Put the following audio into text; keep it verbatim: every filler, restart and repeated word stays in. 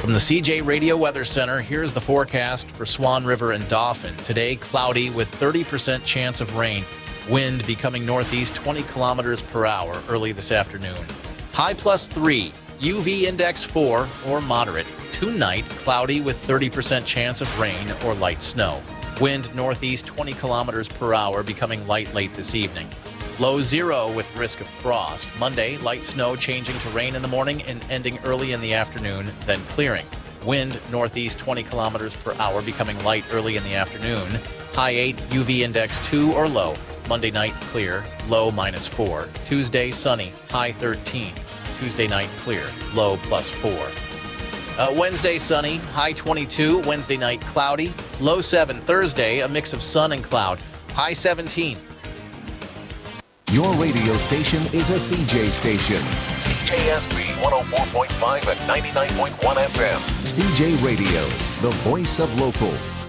From the C J Radio Weather Center, here's the forecast for Swan River and Dauphin. Today, cloudy with thirty percent chance of rain. Wind becoming northeast twenty kilometers per hour early this afternoon. High plus three, U V index four or moderate. Tonight, cloudy with thirty percent chance of rain or light snow. Wind northeast twenty kilometers per hour, becoming light late this evening. Low zero with risk of frost. Monday, light snow changing to rain in the morning and ending early in the afternoon, then clearing. Wind northeast twenty kilometers per hour, becoming light early in the afternoon. High eight, U V index two or low. Monday night, clear, low minus four. Tuesday, sunny, high thirteen. Tuesday night, clear, low plus four. Uh, Wednesday, sunny, high twenty-two. Wednesday night, cloudy, low seven. Thursday, a mix of sun and cloud, high seventeen. Your radio station is a C J station. C J S B one oh four point five and ninety-nine point one F M. C J Radio, the voice of local.